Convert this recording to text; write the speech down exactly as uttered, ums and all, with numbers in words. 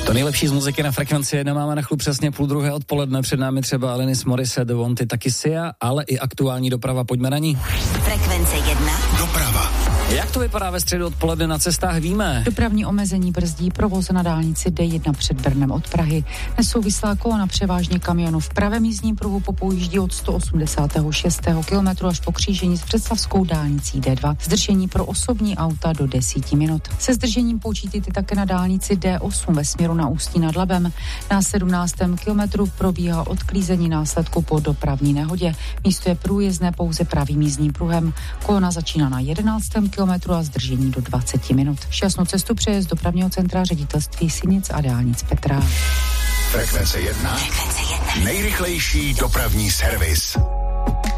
To nejlepší z muziky na Frekvenci jedna máme na chlup přesně půl druhé odpoledne. Před námi třeba Alanis Morissette, The Wanted, taky Sia, ale i aktuální doprava. Pojďme na ní. Frekvence jedna. Doprava. Jak to vypadá ve středu odpoledne na cestách, víme? Dopravní omezení brzdí provoz na dálnici D jedna před Brnem od Prahy. Nesouvislá kolona převážně kamionů v pravém jízdním pruhu popojíždí od sto osmdesát šest kilometrů až po křížení s představskou dálnicí D dva. Zdržení pro osobní auta do deseti minut. Se zdržením počítejte také na dálnici D osm ve směru na Ústí nad Labem. Na sedmnáctém kilometru probíhá odklízení následku po dopravní nehodě. Místo je průjezdné pouze pravým jízdním pruhem. Kolona začíná na jedenáctém kilometru a zdržení do dvaceti minut. Šťastnou cestu přeje z dopravního centra Ředitelství silnic a dálnic Petra. Frekvence jedna. Nejrychlejší dopravní servis.